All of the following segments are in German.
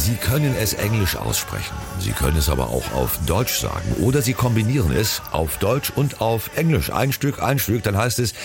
Sie können es Englisch aussprechen. Sie können es aber auch auf Deutsch sagen. Oder Sie kombinieren es auf Deutsch und auf Englisch. Ein Stück. Dann heißt es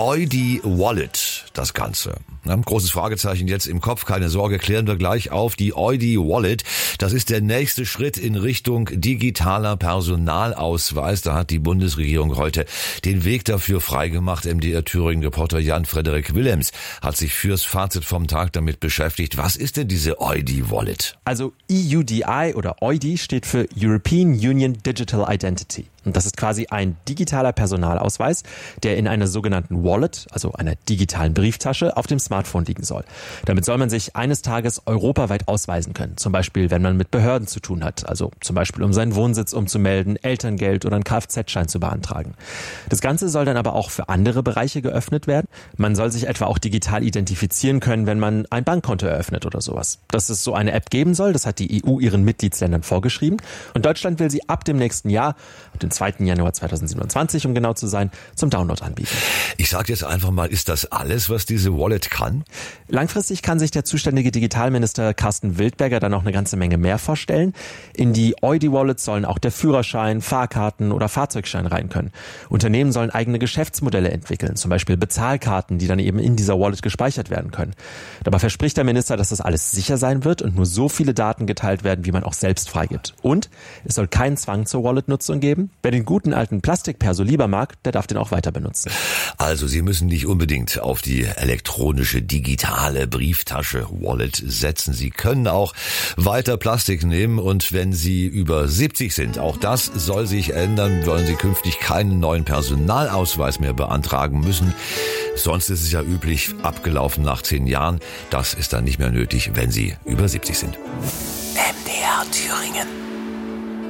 ID Wallet, das Ganze. Großes Fragezeichen jetzt im Kopf. Keine Sorge, klären wir gleich auf. Die ID Wallet, das ist der nächste Schritt in Richtung digitaler Personalausweis. Da hat die Bundesregierung heute den Weg dafür freigemacht. MDR Thüringen-Reporter Jan-Frederik Willems hat sich fürs Fazit vom Tag damit beschäftigt. Was ist denn diese ID Wallet? Also EUDI oder EUDI steht für European Union Digital Identity. Und das ist quasi ein digitaler Personalausweis, der in einer sogenannten Wallet, also einer digitalen Brieftasche, auf dem Smartphone liegen soll. Damit soll man sich eines Tages europaweit ausweisen können. Zum Beispiel, wenn man mit Behörden zu tun hat. Also zum Beispiel, um seinen Wohnsitz umzumelden, Elterngeld oder einen Kfz-Schein zu beantragen. Das Ganze soll dann aber auch für andere Bereiche geöffnet werden. Man soll sich etwa auch digital identifizieren können, wenn man ein Bankkonto eröffnet oder sowas. Dass es so eine App geben soll, das hat die EU ihren Mitgliedsländern vorgeschrieben. Und Deutschland will sie ab dem nächsten Jahr, ab dem 2. Januar 2027, um genau zu sein, zum Download anbieten. Ich sage jetzt einfach mal, ist das alles, was diese Wallet kann? Langfristig kann sich der zuständige Digitalminister Carsten Wildberger dann noch eine ganze Menge mehr vorstellen. In die EUDI-Wallet sollen auch der Führerschein, Fahrkarten oder Fahrzeugschein rein können. Unternehmen sollen eigene Geschäftsmodelle entwickeln, zum Beispiel Bezahlkarten, die dann eben in dieser Wallet gespeichert werden können. Dabei verspricht der Minister, dass das alles sicher sein wird und nur so viele Daten geteilt werden, wie man auch selbst freigibt. Und es soll keinen Zwang zur Wallet-Nutzung geben. Wer den guten alten Plastikperso lieber mag, der darf den auch weiter benutzen. Also Sie müssen nicht unbedingt auf die elektronische, digitale Brieftasche Wallet setzen. Sie können auch weiter Plastik nehmen und wenn Sie über 70 sind, auch das soll sich ändern, wollen Sie künftig keinen neuen Personalausweis mehr beantragen müssen. Sonst ist es ja üblich, abgelaufen nach 10 Jahren. Das ist dann nicht mehr nötig, wenn Sie über 70 sind. MDR Thüringen.